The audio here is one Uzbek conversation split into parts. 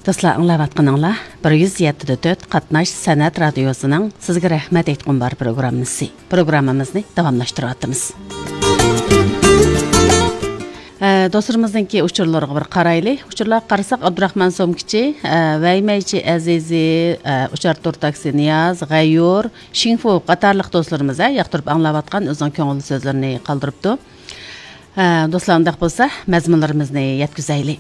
Dostlar, anlayatqanыңlar 107.4 Qatnaş Sənət Radiosunun sizə rəhmət etqin bar programımızı davamlaşdırıyatımız. Dostlarımızdaki uçurlarına bir qaraylı. Uçurlar qarasaq Abdurrahman Somkici, Vəyməyci Əzizi, Uçar Tortaksi Niyaz, Ғайyor, Şinfo qatarlıq dostlarımıza yaqtırıb anlayatqan özün köngüllü sözlərini qaldırıbdı. Dostlarımdaq bolsa, məzmunlarımızı yetkizəyli.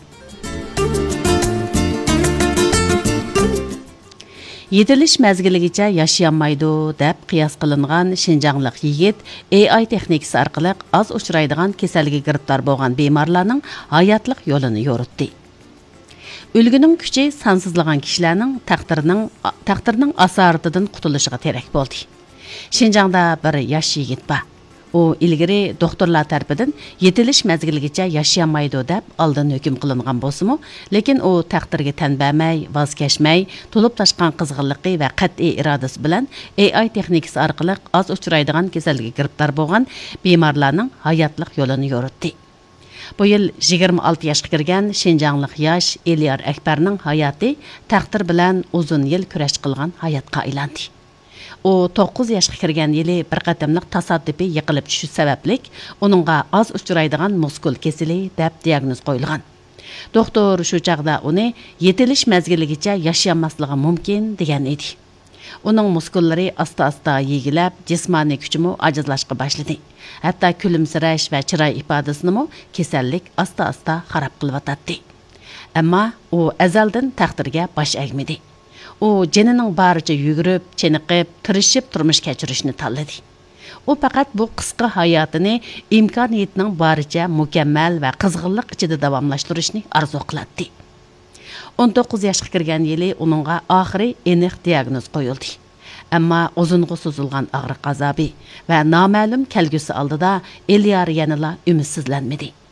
Yetilish məzgiligicha yaşayanmaydı deb qiyas qilingan Şinjanlıq yigit AI texnikasi orqali az uchraydigan kasallikka giribdor bo'lgan bemorlarning hayotlıq yo'lini yo'ritdi. Ulguning kuchi sansizlagan kishilarning taqdirining asaratidan qutulishiga terak bo'ldi. Şinjanda bir yosh yigit bor. O ilgari doktorlar tarafidan yetilish mazgiligacha yaşayamaydı deb oldin hukm qilingan bo'lsa-mu, lekin u taqdirga tan bermay, voz kechmay, to'lib tashqan qizg'inligi va qat'iy irodasi bilan AI texnikasi orqali az uchraydigan kasallikka giribdor bo'lgan bemorlarning hayotlik yo'lini yo'ritdi. Bu yil 26 yoshga kirgan Şinjanlik yosh Eliyar Akbarning hayoti taqdir bilan uzun yil kurash qilgan hayotga aylandi. O 9 yoshga kirgan yili bir qatamliq tasoddifiy yiqilib tushish sababli uningga az uchraydigan muskul kesili deb diagnoz qo'yilgan. Doktor shu chaqda uni yetilish mazgiligacha yashayanmasligi mumkin degan edi. Uning muskullari asta-asta yegilab, jismoniy kuchimi ajizlashga boshladi. Hatto kulimsirash va chiroy ifodasini kasallik asta-asta xarob qilyotdi. Ammo u azaldan taqdirga bosh egmadi. O jenining baricha yugurib, cheniqib, tirishib turmush kechirishni tanladi. O faqat bu qisqa hayotini imkoniyatining baricha mukammal va qizg'inlik ichida davomlashtirishni orzu qiladi. 19 yoshga kirgan yili uningga oxiri aniq diagnoz qo'yildi. Ammo uzunga so'zilgan og'riq azobi va noma'lum kelgusi oldida Eliyar yanada umidsizlanmadi.